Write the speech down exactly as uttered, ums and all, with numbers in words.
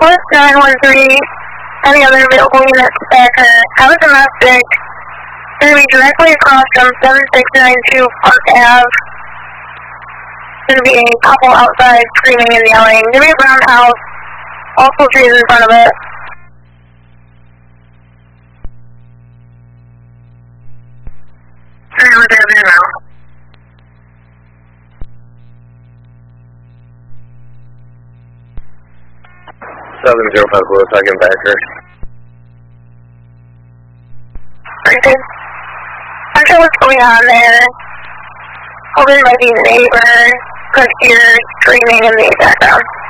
West nine one three, any other available units, Backer, have a domestic, going to be directly across from seven six nine two Park Avenue. Going to be a couple outside screaming and yelling. Going to be a brown house, also trees in front of it. Three with Avenue now. seven zero five Lewis, I can Backer. Very good. Not sure what's going on there. Hoping by the neighbor could hear screaming in the background.